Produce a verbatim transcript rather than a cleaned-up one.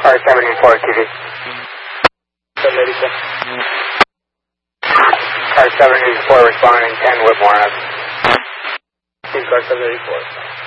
Car seven eighty-four, T V. seven eighty-four. Car seven eighty-four responding ten Whitmore Ave. Car seven eighty-four.